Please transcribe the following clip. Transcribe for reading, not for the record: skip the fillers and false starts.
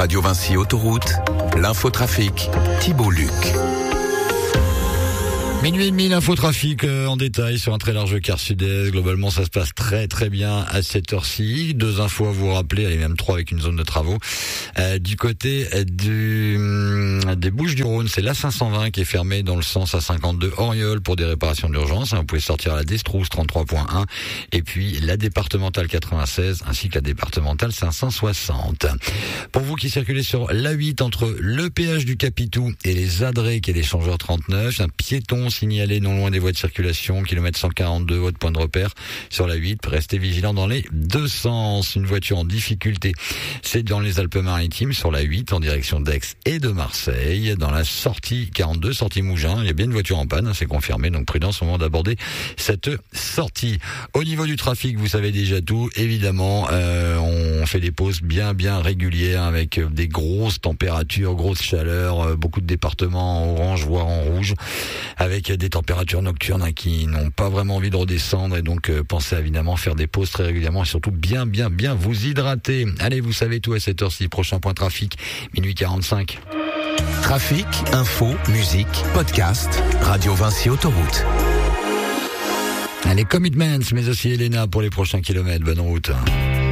Radio Vinci Autoroute, l'infotrafic, Thibault Luc. Minuit et demi, l'infotrafic en détail sur un très large quart sud-est. Globalement, ça se passe très très bien à cette heure-ci. 2 infos à vous rappeler, allez même 3 avec une zone de travaux. Du côté des Bouches-du-Rhône, c'est l'A520 qui est fermée dans le sens A52 Orieul pour des réparations d'urgence. Vous pouvez sortir à la Destrousse 33.1 et puis la départementale 96 ainsi que la départementale 560. Pour vous qui circulez sur l'A8 entre le péage du Capitou et les Adrets qui est l'échangeur 39, un piéton signalé non loin des voies de circulation, kilomètre 142, votre point de repère sur la 8. Restez vigilants dans les deux sens. Une voiture en difficulté, c'est dans les Alpes-Maritimes sur la 8 en direction d'Aix et de Marseille. Dans la sortie 42, sortie Mougins, il y a bien une voiture en panne, c'est confirmé, donc prudence au moment d'aborder cette sortie. Au niveau du trafic, vous savez déjà tout. Évidemment, on fait des pauses bien régulières avec des grosses températures, grosses chaleurs, beaucoup de départements en orange, voire en rouge, avec des températures nocturnes qui n'ont pas vraiment envie de redescendre, et donc pensez à évidemment faire des pauses très régulièrement et surtout bien vous hydrater. Allez, vous savez tout à cette heure-ci. Prochain point trafic, minuit 45. Trafic, info, musique, podcast, Radio Vinci Autoroute. Allez, Commitments, mais aussi Elena pour les prochains kilomètres. Bonne route.